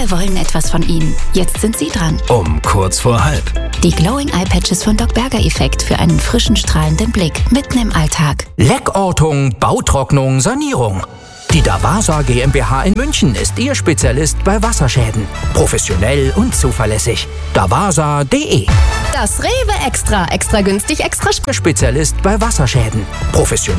Alle wollen etwas von ihnen. Jetzt sind Sie dran. Um kurz vor halb. Die Glowing Eye Patches von Doc Berger Effekt für einen frischen, strahlenden Blick mitten im Alltag. Leckortung, Bautrocknung, Sanierung. Die Davasa GmbH in München ist Ihr Spezialist bei Wasserschäden. Professionell und zuverlässig. Davasa.de. Das Rewe Extra. Extra günstig, extra Spezialist bei Wasserschäden. Professionell